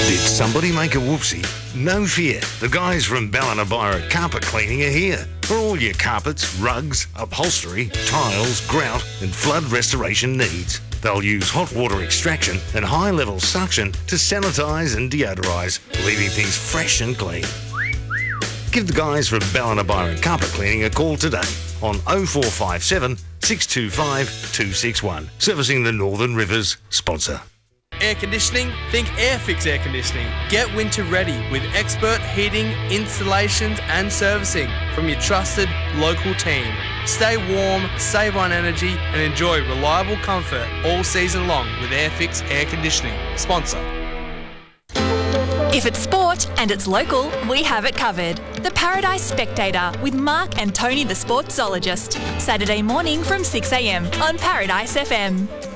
Did somebody make a whoopsie? No fear. The guys from Ballinabyra Carpet Cleaning are here. For all your carpets, rugs, upholstery, tiles, grout and flood restoration needs. They'll use hot water extraction and high-level suction to sanitise and deodorise, leaving things fresh and clean. Give the guys from Ballinabyra Carpet Cleaning a call today on 0457 625 261. Servicing the Northern Rivers sponsor. Air conditioning? Think Airfix Air Conditioning. Get winter ready with expert heating, installations and servicing from your trusted local team. Stay warm, save on energy and enjoy reliable comfort all season long with Airfix Air Conditioning. Sponsor. If it's sport and it's local, we have it covered. The Paradise Spectator with Mark and Tony the Sportsologist. Saturday morning from 6 a.m on Paradise FM.